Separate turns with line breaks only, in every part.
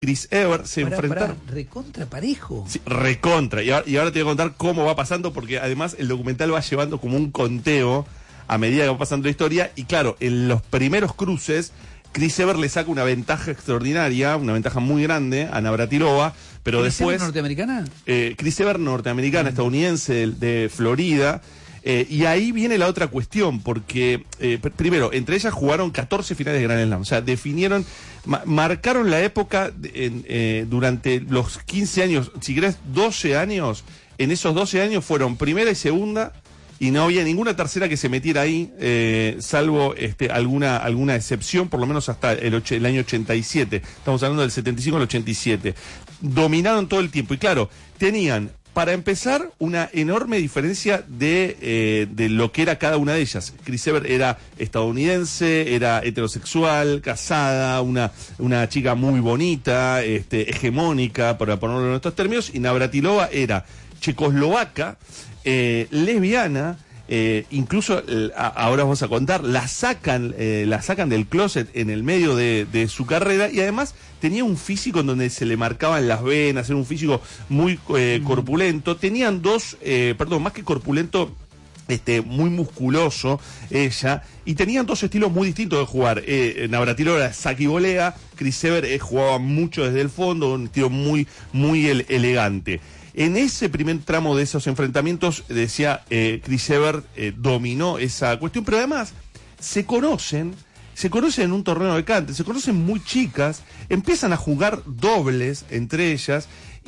Chris Evert se enfrentaron.
Recontra parejo.
Sí, recontra. Y ahora te voy a contar cómo va pasando, porque además el documental va llevando como un conteo a medida que va pasando la historia. Y claro, en los primeros cruces, Chris Evert le saca una ventaja extraordinaria, una ventaja muy grande a Navratilova, pero
¿Chris
después...
Evert norteamericana?
Chris Evert norteamericana, estadounidense, de Florida. Y ahí viene la otra cuestión, porque primero, entre ellas jugaron 14 finales de Grand Slam, o sea, definieron, marcaron la época durante los 15 años, si querés 12 años, en esos 12 años fueron primera y segunda, y no había ninguna tercera que se metiera ahí, salvo alguna excepción, por lo menos hasta el año 87, estamos hablando del 75 al 87, dominaron todo el tiempo, y claro, tenían... Para empezar, una enorme diferencia de lo que era cada una de ellas. Chris Evert era estadounidense, era heterosexual, casada, una chica muy bonita, hegemónica, para ponerlo en estos términos, y Navratilova era checoslovaca, lesbiana, incluso ahora vamos a contar, la sacan del closet en el medio de su carrera, y además tenía un físico en donde se le marcaban las venas, era un físico muy corpulento. Tenían más que corpulento, muy musculoso ella, y tenían dos estilos muy distintos de jugar. Navratilova era saque y volea, Chris Evert jugaba mucho desde el fondo, un estilo muy, muy elegante. En ese primer tramo de esos enfrentamientos, decía, Chris Evert dominó esa cuestión, pero además se conocen en un torneo de cante, se conocen muy chicas, empiezan a jugar dobles entre ellas,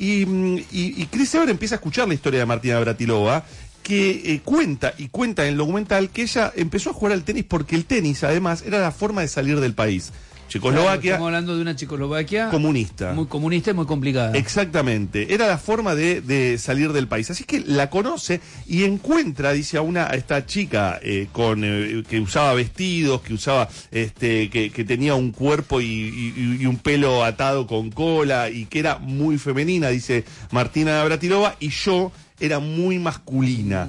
y Chris Evert empieza a escuchar la historia de Martina Navratilova, que cuenta en el documental que ella empezó a jugar al tenis porque el tenis, además, era la forma de salir del país. Checoslovaquia.
Claro, estamos hablando de una Checoslovaquia
comunista.
Muy comunista y muy complicada.
Exactamente. Era la forma de salir del país. Así que la conoce y encuentra, dice, a esta chica que usaba vestidos, que usaba, que tenía un cuerpo y un pelo atado con cola y que era muy femenina, dice Martina Navratilova, y yo era muy masculina,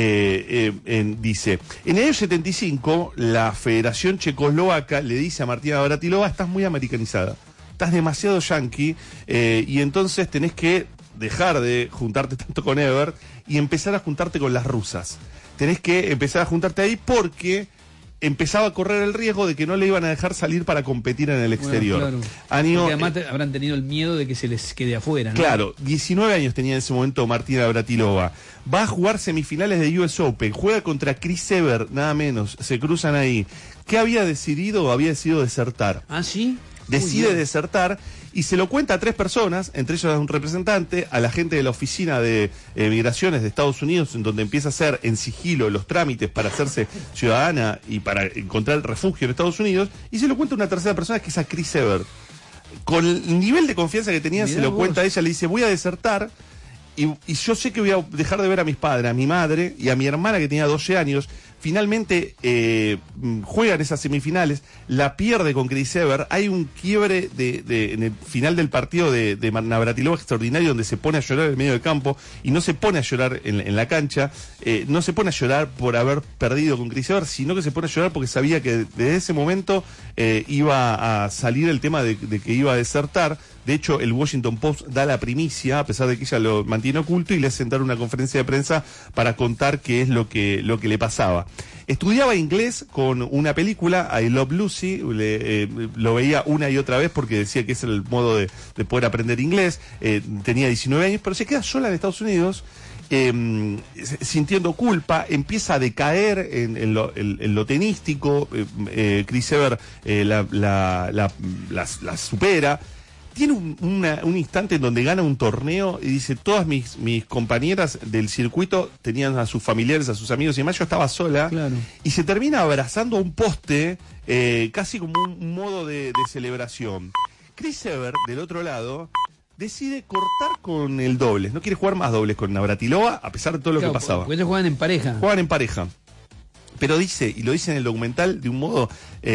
dice. En el año 75, la Federación Checoslovaca le dice a Martina Navratilova: estás muy americanizada, estás demasiado yanqui, y entonces tenés que dejar de juntarte tanto con Evert y empezar a juntarte con las rusas. Tenés que empezar a juntarte ahí porque empezaba a correr el riesgo de que no le iban a dejar salir para competir en el exterior.
Bueno, claro. Porque además habrán tenido el miedo de que se les quede afuera, ¿no?
Claro, 19 años tenía en ese momento Martina Navratilova. Va a jugar semifinales de US Open, juega contra Chris Evert, nada menos, se cruzan ahí. ¿Qué había decidido? Había decidido desertar.
¿Ah, sí?
Decide desertar y se lo cuenta a 3 personas, entre ellos a un representante, a la gente de la oficina de migraciones de Estados Unidos, en donde empieza a hacer en sigilo los trámites para hacerse ciudadana y para encontrar refugio en Estados Unidos, y se lo cuenta a una tercera persona, que es a Chris Evert. Con el nivel de confianza que tenía, se lo cuenta a ella, le dice: voy a desertar y yo sé que voy a dejar de ver a mis padres, a mi madre y a mi hermana que tenía 12 años. Finalmente juegan esas semifinales, la pierde con Chris Evert, hay un quiebre en el final del partido de Navratilova extraordinario, donde se pone a llorar en el medio del campo, y no se pone a llorar en la cancha, no se pone a llorar por haber perdido con Chris Evert, sino que se pone a llorar porque sabía que desde ese momento iba a salir el tema de que iba a desertar. De hecho, el Washington Post da la primicia, a pesar de que ella lo mantiene oculto, y le hacen dar una conferencia de prensa para contar qué es lo que le pasaba. Estudiaba inglés con una película, I Love Lucy, lo veía una y otra vez porque decía que es el modo de poder aprender inglés. Tenía 19 años, pero se queda sola en Estados Unidos, sintiendo culpa, empieza a decaer en lo tenístico. Chris Evert la supera. Tiene un instante en donde gana un torneo y dice: todas mis compañeras del circuito tenían a sus familiares, a sus amigos y demás, yo estaba sola.
Claro.
Y se termina abrazando a un poste, casi como un modo de celebración. Chris Evert, del otro lado, decide cortar con el dobles, no quiere jugar más dobles con Navratilova, a pesar de todo lo que pasaba.
Porque ellos juegan en pareja.
Juegan en pareja. Pero dice, y lo dice en el documental de un modo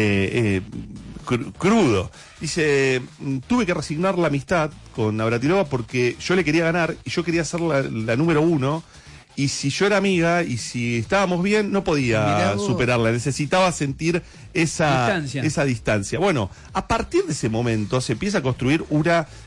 crudo, dice: tuve que resignar la amistad con Navratilova porque yo le quería ganar y yo quería ser la número 1, y si yo era amiga y si estábamos bien, no podía superarla, necesitaba sentir esa distancia. Bueno, a partir de ese momento se empieza a construir una